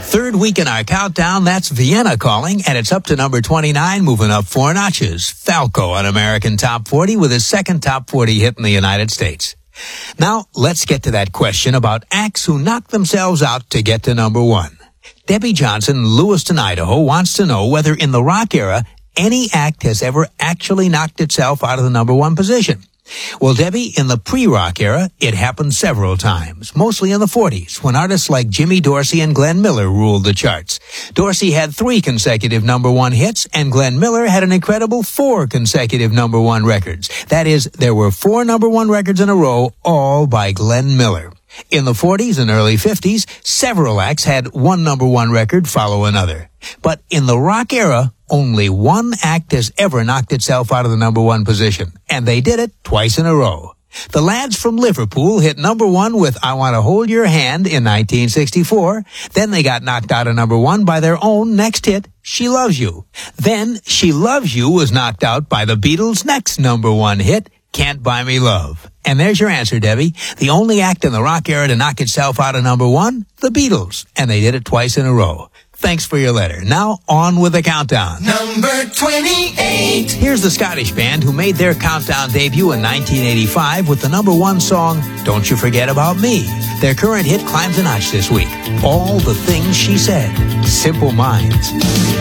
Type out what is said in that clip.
Third week in our countdown, that's Vienna calling, and it's up to number 29, moving up 4 notches. Falco on American Top 40 with his second Top 40 hit in the United States. Now, let's get to that question about acts who knocked themselves out to get to number 1. Debbie Johnson, Lewiston, Idaho, wants to know whether in the rock era, any act has ever actually knocked itself out of the number 1 position. Well, Debbie, in the pre-rock era, it happened several times, mostly in the 40s, when artists like Jimmy Dorsey and Glenn Miller ruled the charts. Dorsey had 3 consecutive number 1 hits, and Glenn Miller had an incredible 4 consecutive number 1 records. That is, there were 4 number 1 records in a row, all by Glenn Miller. In the 40s and early 50s, several acts had 1 number 1 record follow another. But in the rock era, only 1 act has ever knocked itself out of the number 1 position, and they did it twice in a row. The Lads from Liverpool hit number 1 with I Want to Hold Your Hand in 1964. Then they got knocked out of number 1 by their own next hit, She Loves You. Then She Loves You was knocked out by the Beatles' next number 1 hit, Can't Buy Me Love. And there's your answer, Debbie. The only act in the rock era to knock itself out of number 1, the Beatles. And they did it twice in a row. Thanks for your letter. Now, on with the countdown. Number 28. Here's the Scottish band who made their countdown debut in 1985 with the number 1 song, Don't You Forget About Me. Their current hit climbs a notch this week. All the Things She Said. Simple Minds.